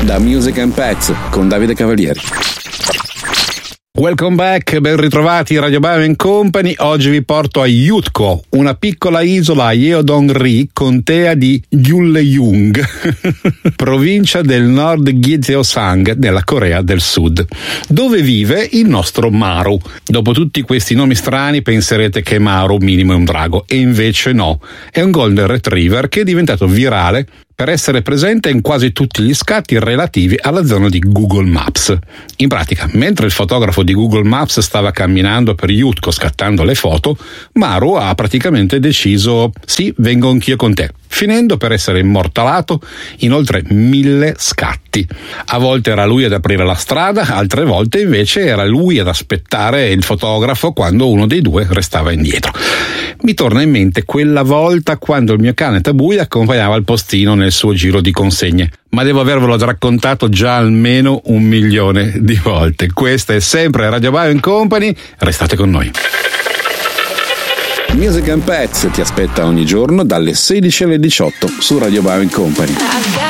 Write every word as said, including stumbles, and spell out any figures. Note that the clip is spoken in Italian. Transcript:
da Music and Pets con Davide Cavalieri. Welcome back, ben ritrovati in Radio Bio and Company. Oggi vi porto a Yutko, una piccola isola a Yeodong-ri, contea di Gyeollyeong, provincia del Nord Gyeongsang, nella Corea del Sud, dove vive il nostro Maru. Dopo tutti questi nomi strani penserete che Maru minimo è un drago, e invece no, è un Golden Retriever che è diventato virale per essere presente in quasi tutti gli scatti relativi alla zona di Google Maps. In pratica, mentre il fotografo di Google Maps stava camminando per Yutko scattando le foto, Maru ha praticamente deciso: sì, vengo anch'io con te, finendo per essere immortalato in oltre mille scatti. A volte era lui ad aprire la strada, altre volte invece era lui ad aspettare il fotografo quando uno dei due restava indietro. Mi torna in mente quella volta quando il mio cane Tabui accompagnava il postino nel suo giro di consegne, ma devo avervelo raccontato già almeno un milione di volte. Questa è sempre Radio Bio and Company, restate con noi. Music and Pets ti aspetta ogni giorno dalle sedici alle diciotto su Radio Bio and Company.